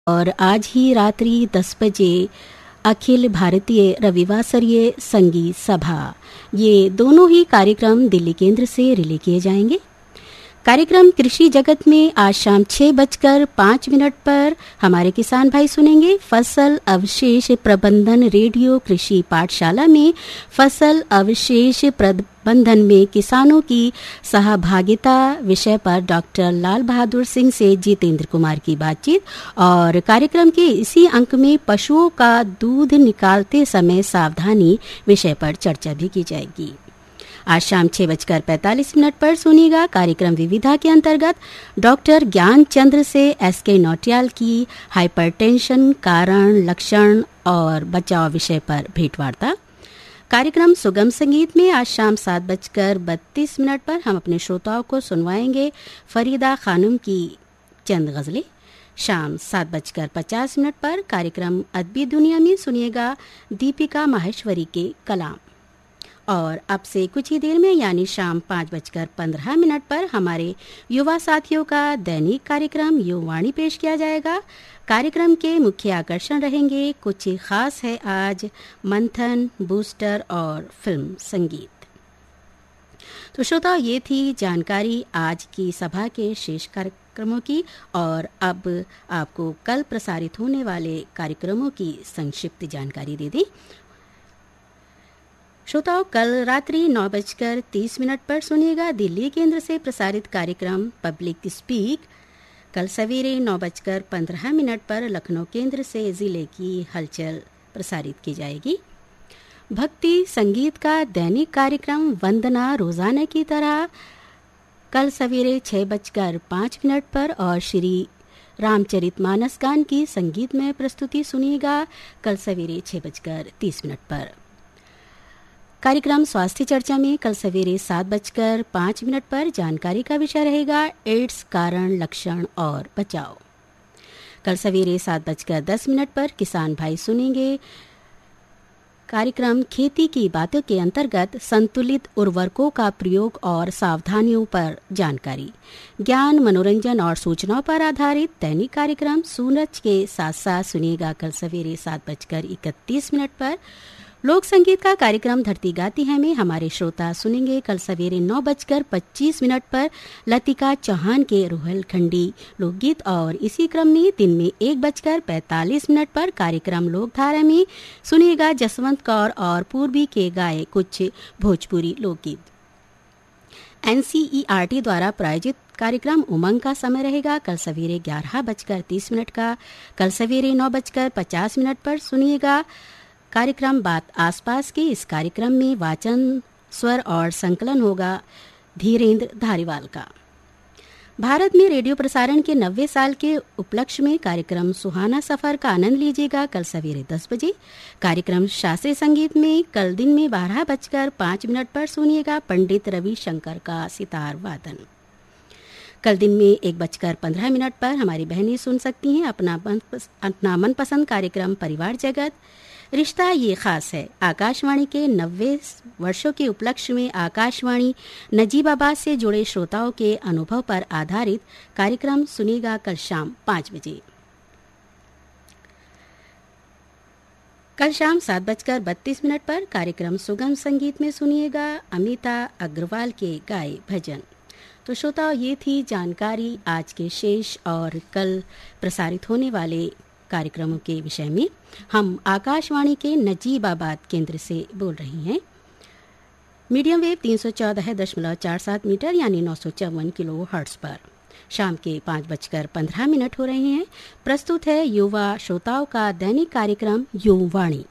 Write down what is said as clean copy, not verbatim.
और आज ही रात्रि 10 बजे अखिल भारतीय रविवासरीय संगीत सभा, ये दोनों ही कार्यक्रम दिल्ली केंद्र से रिले किए जाएंगे। कार्यक्रम कृषि जगत में आज शाम 6:05 पर हमारे किसान भाई सुनेंगे फसल अवशेष प्रबंधन। रेडियो कृषि पाठशाला में फसल अवशेष प्रबंधन में किसानों की सहभागिता विषय पर डॉक्टर लाल बहादुर सिंह से जितेंद्र कुमार की बातचीत, और कार्यक्रम के इसी अंक में पशुओं का दूध निकालते समय सावधानी विषय पर चर्चा भी की जाएगी। आज शाम 6:45 पर सुनिएगा कार्यक्रम विविधा के अंतर्गत डॉक्टर ज्ञान चंद्र से एसके नौटियाल की हाइपरटेंशन कारण, लक्षण और बचाव विषय पर भेंटवार्ता। कार्यक्रम सुगम संगीत में आज शाम 7:32 पर हम अपने श्रोताओं को सुनवाएंगे फरीदा खानम की चंद गजलें। शाम 7:50 पर कार्यक्रम अदबी दुनिया में सुनिएगा दीपिका माहेश्वरी के कलाम। और अब से कुछ ही देर में यानी शाम 5:15 पर हमारे युवा साथियों का दैनिक कार्यक्रम युवावाणी पेश किया जाएगा। कार्यक्रम के मुख्य आकर्षण रहेंगे कुछ खास है आज, मंथन, बूस्टर और फिल्म संगीत। तो श्रोताओ, ये थी जानकारी आज की सभा के शेष कार्यक्रमों की, और अब आपको कल प्रसारित होने वाले कार्यक्रमों की संक्षिप्त जानकारी दे दें। श्रोताओं, कल रात्रि 9:30 पर सुनिएगा दिल्ली केंद्र से प्रसारित कार्यक्रम पब्लिक स्पीक। कल सवेरे 9:15 पर लखनऊ केंद्र से जिले की हलचल प्रसारित की जाएगी। भक्ति संगीत का दैनिक कार्यक्रम वंदना रोजाना की तरह कल सवेरे 6:05 पर, और श्री रामचरितमानस गान की संगीतमय प्रस्तुति सुनिएगा कल सवेरे 6:30 पर। कार्यक्रम स्वास्थ्य चर्चा में कल सवेरे 7:05 पर जानकारी का विषय रहेगा एड्स कारण, लक्षण और बचाव। कल सवेरे 7:10 पर किसान भाई सुनेंगे कार्यक्रम खेती की बातों के अंतर्गत संतुलित उर्वरकों का प्रयोग और सावधानियों पर जानकारी। ज्ञान, मनोरंजन और सूचनाओं पर आधारित दैनिक कार्यक्रम सूरज के साथ साथ सुनिएगा कल सवेरे 7:31 पर। लोक संगीत का कार्यक्रम धरती गाती है में हमारे श्रोता सुनेंगे कल सवेरे 9:25 पर लतिका चौहान के रोहलखंडी लोकगीत, और इसी क्रम में दिन में 1:45 पर कार्यक्रम लोकधारा में सुनिएगा जसवंत कौर और पूर्वी के गाए कुछ भोजपुरी लोकगीत। NCERT द्वारा प्रायोजित कार्यक्रम उमंग का समय रहेगा कल सवेरे 11:30 का। कल सवेरे 9:50 पर सुनिएगा कार्यक्रम बात आसपास की। इस कार्यक्रम में वाचन, स्वर और संकलन होगा धीरेन्द्र धारीवाल का। भारत में रेडियो प्रसारण के 90 साल के उपलक्ष्य में कार्यक्रम सुहाना सफर का आनंद लीजिएगा कल सवेरे 10 बजे। कार्यक्रम शास्त्रीय संगीत में कल दिन में 12:05 पर सुनिएगा पंडित रवि शंकर का सितार वादन। कल दिन में 1:15 पर हमारी बहनें सुन सकती हैं अपना मनपसंद कार्यक्रम परिवार जगत। रिश्ता ये खास है आकाशवाणी के 90 वर्षों के उपलक्ष्य में आकाशवाणी नजीबाबाद से जुड़े श्रोताओं के अनुभव पर आधारित कार्यक्रम सुनेगा कल शाम 5 बजे। कल शाम 7:32 पर कार्यक्रम सुगम संगीत में सुनिएगा अमिता अग्रवाल के गाए भजन। तो श्रोताओ, ये थी जानकारी आज के शेष और कल प्रसारित होने वाले कार्यक्रमों के विषय में। हम आकाशवाणी के नजीबाबाद केंद्र से बोल रही हैं। मीडियम वेव 314.47 मीटर यानी 954 किलो हर्ट्ज पर। शाम के 5:15 हो रहे हैं। प्रस्तुत है युवा श्रोताओं का दैनिक कार्यक्रम युवावाणी।